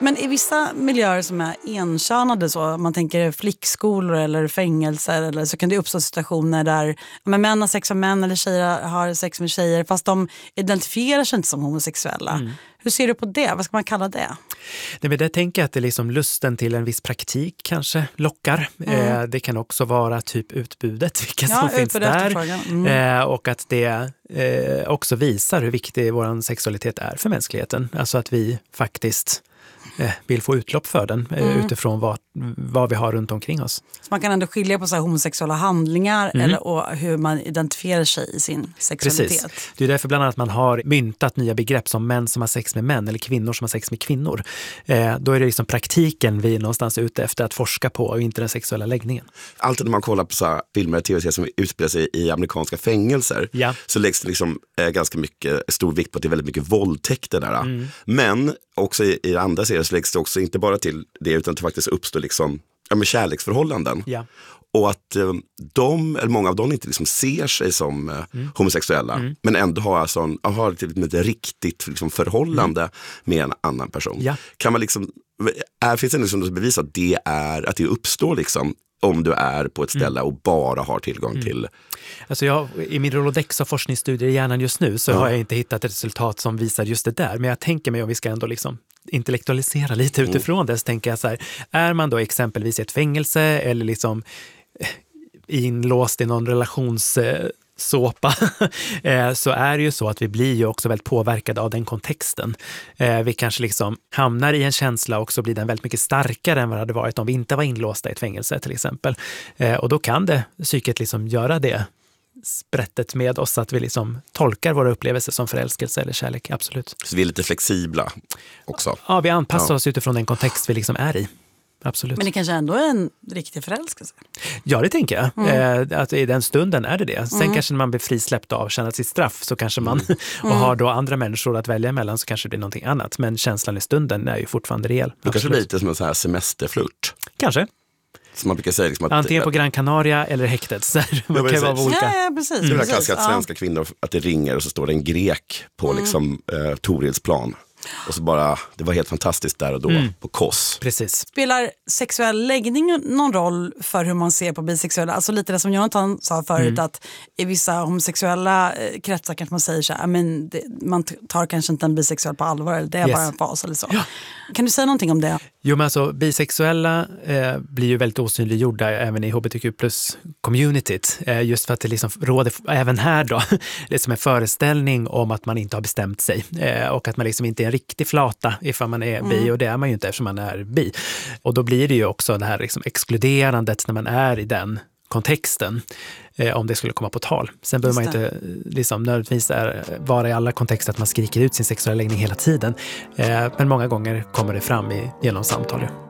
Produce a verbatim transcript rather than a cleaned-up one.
Men i vissa miljöer som är enkönade, så man tänker flickskolor eller fängelser, eller så kan det uppstå situationer där men män har sex med män eller tjejer har sex med tjejer fast de identifierar sig inte som homosexuella. Mm. Hur ser du på det? Vad ska man kalla det? Nej, men det tänker jag att det är liksom lusten till en viss praktik kanske lockar. Mm. Eh, det kan också vara typ utbudet, vilka ja, som finns där. Mm. Eh, och att det eh, också visar hur viktig vår sexualitet är för mänskligheten. Alltså att vi faktiskt eh, vill få utlopp för den eh, mm. utifrån vad, vad vi har runt omkring oss. Så man kan ändå skilja på så här homosexuella handlingar mm. eller, och hur man identifierar sig i sin sexualitet. Precis. Det är därför bland annat man har myntat nya begrepp som män som har sex med män eller kvinnor som har sex med kvinnor. Eh, då är det liksom praktiken vi är någonstans ute efter att forska på och inte den sexuella läggningen. Alltid när man kollar på så här filmer och tv-serier som utspelar sig i amerikanska fängelser ja. så läggs det liksom eh, ganska mycket stor vikt på att det är väldigt mycket våldtäkter där. Mm. Men också i, i andra serier så läggs det också inte bara till det utan att det faktiskt uppstår liksom, ja, med kärleksförhållanden. Ja. Och att eh, de, eller många av dem inte liksom ser sig som eh, mm. homosexuella. Mm. Men ändå har, alltså en, har ett, ett, ett riktigt liksom, förhållande mm. med en annan person. Ja. Kan man liksom, är, finns det liksom bevis att det, är, att det uppstår liksom, om du är på ett ställe mm. och bara har tillgång mm. till... Alltså jag, i min Rolodex av forskningsstudier i hjärnan just nu så ja. har jag inte hittat ett resultat som visar just det där. Men jag tänker mig om vi ska ändå liksom intellektualisera lite utifrån mm. det, så tänker jag så här, är man då exempelvis i ett fängelse eller liksom inlåst i någon relationssåpa så är det ju så att vi blir ju också väldigt påverkade av den kontexten. Vi kanske liksom hamnar i en känsla och så blir den väldigt mycket starkare än vad det hade varit om vi inte var inlåsta i ett fängelse till exempel. Och då kan det psyket liksom göra det sprättet med oss, att vi liksom tolkar våra upplevelser som förälskelse eller kärlek, absolut. Så vi är lite flexibla också? Ja, vi anpassar ja. oss utifrån den kontext vi liksom är i. Absolut. Men det kanske ändå är en riktig förälskelse? Ja, det tänker jag. Mm. Eh, att i den stunden är det det. Sen mm. kanske när man blir frisläppt av känna sitt straff så kanske man mm. och har då andra människor att välja mellan så kanske det blir någonting annat. Men känslan i stunden är ju fortfarande rejäl. Det kanske blir lite som en sån här semesterflört. Kanske. Som man brukar säga, liksom att, antingen på Gran Canaria eller häktet. Så det kan vara olika. Ja, ja, precis. Det är precis, klassiskt att svenska ja. kvinnor, att det ringer och så står det en grek på mm. liksom, eh, Torilsplan. Och så bara, det var helt fantastiskt där och då mm. på Koss. Precis. Spelar sexuell läggning någon roll för hur man ser på bisexuella? Alltså lite det som Jonathan sa förut, mm. att i vissa homosexuella kretsar kanske man säger så här, men det, man tar kanske inte en bisexuell på allvar, eller det är yes. bara en fas eller så. Ja. Kan du säga någonting om det? Jo, men alltså bisexuella eh, blir ju väldigt osynliggjorda även i H B T Q plus-communityt. Eh, just för att det liksom råder, även här då, det är som en föreställning om att man inte har bestämt sig. Eh, och att man liksom inte är en riktig flata ifall man är bi, mm. och det är man ju inte eftersom man är bi. Och då blir det ju också det här liksom exkluderandet när man är i den kontexten, eh, om det skulle komma på tal. Sen behöver man inte liksom, nödvändigtvis är, vara i alla kontexter att man skriker ut sin sexuella läggning hela tiden. Eh, men många gånger kommer det fram i, genom samtal.